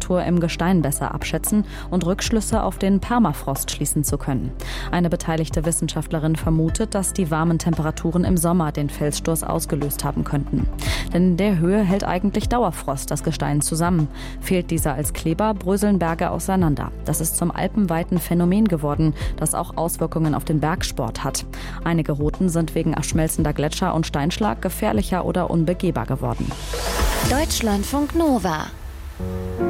Temperatur im Gestein besser abschätzen und Rückschlüsse auf den Permafrost schließen zu können. Eine beteiligte Wissenschaftlerin vermutet, dass die warmen Temperaturen im Sommer den Felssturz ausgelöst haben könnten. Denn in der Höhe hält eigentlich Dauerfrost das Gestein zusammen. Fehlt dieser als Kleber, bröseln Berge auseinander. Das ist zum alpenweiten Phänomen geworden, das auch Auswirkungen auf den Bergsport hat. Einige Routen sind wegen schmelzender Gletscher und Steinschlag gefährlicher oder unbegehbar geworden. Deutschlandfunk Nova